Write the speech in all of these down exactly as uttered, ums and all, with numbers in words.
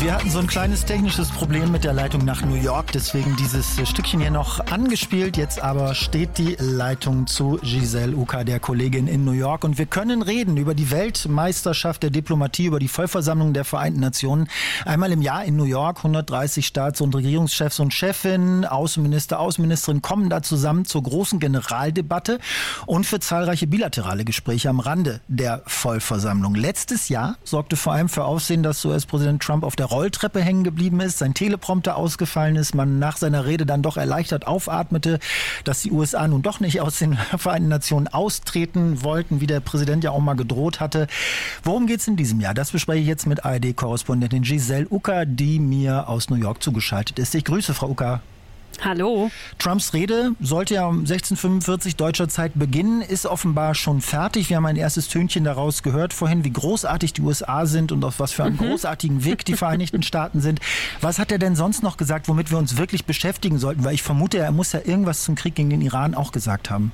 Wir hatten so ein kleines technisches Problem mit der Leitung nach New York, deswegen dieses Stückchen hier noch angespielt. Jetzt aber steht die Leitung zu Giselle Ucker, der Kollegin in New York. Und wir können reden über die Weltmeisterschaft der Diplomatie, über die Vollversammlung der Vereinten Nationen. Einmal im Jahr in New York, hundertdreißig Staats- und Regierungschefs und Chefinnen, Außenminister, Außenministerinnen kommen da zusammen zur großen Generaldebatte und für zahlreiche bilaterale Gespräche am Rande der Vollversammlung. Letztes Jahr sorgte vor allem für Aufsehen, dass U S-Präsident Trump auf der Rolltreppe hängen geblieben ist, sein Teleprompter ausgefallen ist, man nach seiner Rede dann doch erleichtert aufatmete, dass die U S A nun doch nicht aus den Vereinten Nationen austreten wollten, wie der Präsident ja auch mal gedroht hatte. Worum geht es in diesem Jahr? Das bespreche ich jetzt mit A R D-Korrespondentin Giselle Ucker, die mir aus New York zugeschaltet ist. Ich grüße Frau Ucker. Hallo. Trumps Rede sollte ja um sechzehn Uhr fünfundvierzig deutscher Zeit beginnen, ist offenbar schon fertig. Wir haben ein erstes Tönchen daraus gehört vorhin, wie großartig die U S A sind und auf was für einem mhm. großartigen Weg die Vereinigten Staaten sind. Was hat er denn sonst noch gesagt, womit wir uns wirklich beschäftigen sollten? Weil ich vermute, er muss ja irgendwas zum Krieg gegen den Iran auch gesagt haben.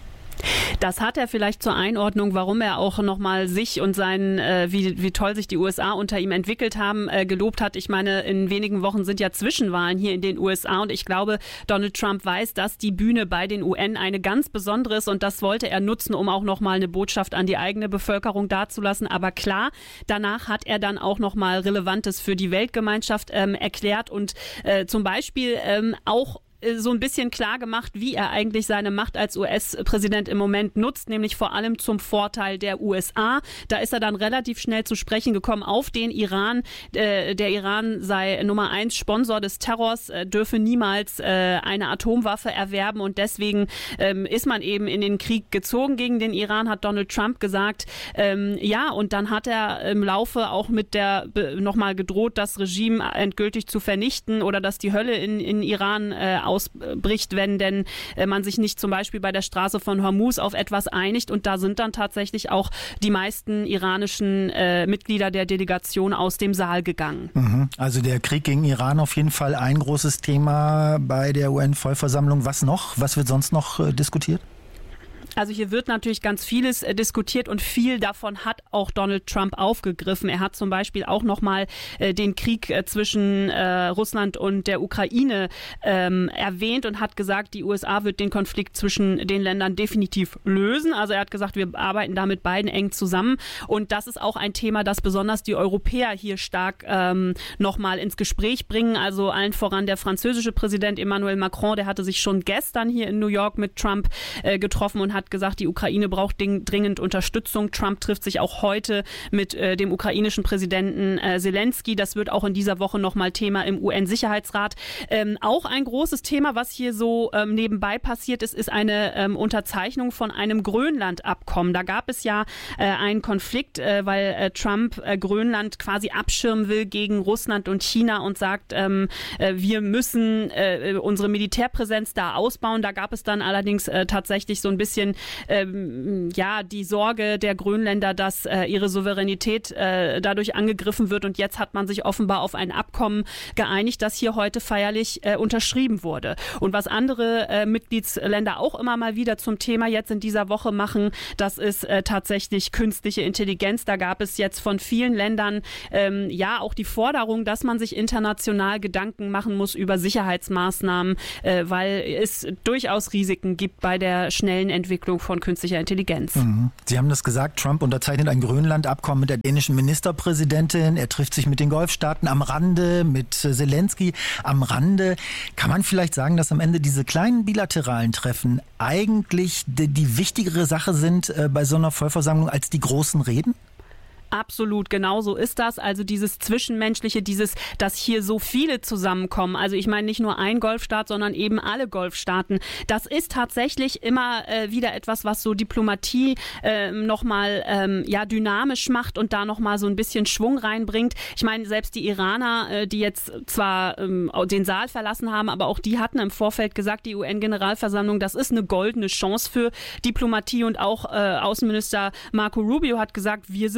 Das hat er vielleicht zur Einordnung, warum er auch nochmal sich und sein, äh, wie, wie toll sich die U S A unter ihm entwickelt haben, äh, gelobt hat. Ich meine, in wenigen Wochen sind ja Zwischenwahlen hier in den U S A und ich glaube, Donald Trump weiß, dass die Bühne bei den U N eine ganz besondere ist und das wollte er nutzen, um auch nochmal eine Botschaft an die eigene Bevölkerung dazulassen. Aber klar, danach hat er dann auch nochmal Relevantes für die Weltgemeinschaft ähm, erklärt und äh, zum Beispiel ähm, auch so ein bisschen klar gemacht, wie er eigentlich seine Macht als U S-Präsident im Moment nutzt, nämlich vor allem zum Vorteil der U S A. Da ist er dann relativ schnell zu sprechen gekommen auf den Iran. Äh, der Iran sei Nummer eins Sponsor des Terrors, äh, dürfe niemals äh, eine Atomwaffe erwerben und deswegen ähm, ist man eben in den Krieg gezogen gegen den Iran, hat Donald Trump gesagt. Ähm, ja, und dann hat er im Laufe auch mit der nochmal gedroht, das Regime endgültig zu vernichten oder dass die Hölle in, in Iran äh, ausbricht, wenn denn äh, man sich nicht zum Beispiel bei der Straße von Hormuz auf etwas einigt. Und da sind dann tatsächlich auch die meisten iranischen äh, Mitglieder der Delegation aus dem Saal gegangen. Mhm. Also der Krieg gegen Iran auf jeden Fall ein großes Thema bei der U N-Vollversammlung. Was noch? Was wird sonst noch äh, diskutiert? Also hier wird natürlich ganz vieles äh, diskutiert und viel davon hat auch Donald Trump aufgegriffen. Er hat zum Beispiel auch nochmal äh, den Krieg äh, zwischen äh, Russland und der Ukraine ähm, erwähnt und hat gesagt, die U S A wird den Konflikt zwischen den Ländern definitiv lösen. Also er hat gesagt, wir arbeiten da mit beiden eng zusammen und das ist auch ein Thema, das besonders die Europäer hier stark ähm, nochmal ins Gespräch bringen. Also allen voran der französische Präsident Emmanuel Macron, der hatte sich schon gestern hier in New York mit Trump äh, getroffen und hat hat gesagt, die Ukraine braucht dringend Unterstützung. Trump trifft sich auch heute mit äh, dem ukrainischen Präsidenten äh, Zelensky. Das wird auch in dieser Woche nochmal Thema im U N-Sicherheitsrat. Ähm, auch ein großes Thema, was hier so ähm, nebenbei passiert ist, ist eine ähm, Unterzeichnung von einem Grönland-Abkommen. Da gab es ja äh, einen Konflikt, äh, weil äh, Trump äh, Grönland quasi abschirmen will gegen Russland und China und sagt, ähm, äh, wir müssen äh, unsere Militärpräsenz da ausbauen. Da gab es dann allerdings äh, tatsächlich so ein bisschen Ähm, ja, die Sorge der Grönländer, dass äh, ihre Souveränität äh, dadurch angegriffen wird und jetzt hat man sich offenbar auf ein Abkommen geeinigt, das hier heute feierlich äh, unterschrieben wurde. Und was andere äh, Mitgliedsländer auch immer mal wieder zum Thema jetzt in dieser Woche machen, das ist äh, tatsächlich künstliche Intelligenz. Da gab es jetzt von vielen Ländern ähm, ja auch die Forderung, dass man sich international Gedanken machen muss über Sicherheitsmaßnahmen, äh, weil es durchaus Risiken gibt bei der schnellen Entwicklung von künstlicher Intelligenz. Mhm. Sie haben das gesagt, Trump unterzeichnet ein Grönland-Abkommen mit der dänischen Ministerpräsidentin. Er trifft sich mit den Golfstaaten am Rande, mit Zelensky am Rande. Kann man vielleicht sagen, dass am Ende diese kleinen bilateralen Treffen eigentlich die, die wichtigere Sache sind äh, bei so einer Vollversammlung als die großen Reden? Absolut, genau so ist das. Also dieses Zwischenmenschliche, dieses, dass hier so viele zusammenkommen. Also ich meine nicht nur ein Golfstaat, sondern eben alle Golfstaaten. Das ist tatsächlich immer äh, wieder etwas, was so Diplomatie äh, nochmal ähm, ja, dynamisch macht und da nochmal so ein bisschen Schwung reinbringt. Ich meine, selbst die Iraner, äh, die jetzt zwar ähm, den Saal verlassen haben, aber auch die hatten im Vorfeld gesagt, die U N-Generalversammlung, das ist eine goldene Chance für Diplomatie und auch äh, Außenminister Marco Rubio hat gesagt, wir sind durchaus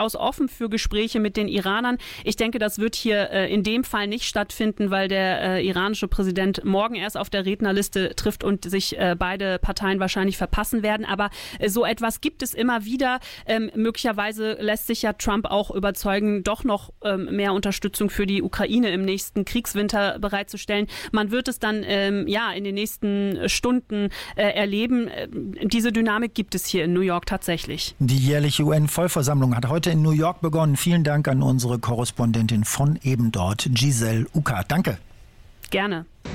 durchaus offen für Gespräche mit den Iranern. Ich denke, das wird hier äh, in dem Fall nicht stattfinden, weil der äh, iranische Präsident morgen erst auf der Rednerliste trifft und sich äh, beide Parteien wahrscheinlich verpassen werden. Aber äh, so etwas gibt es immer wieder. Ähm, möglicherweise lässt sich ja Trump auch überzeugen, doch noch ähm, mehr Unterstützung für die Ukraine im nächsten Kriegswinter bereitzustellen. Man wird es dann ähm, ja in den nächsten Stunden äh, erleben. Diese Dynamik gibt es hier in New York tatsächlich. Die jährliche U N-Vollversammlung hat heute in New York begonnen. Vielen Dank an unsere Korrespondentin von eben dort, Giselle Uka. Danke. Gerne.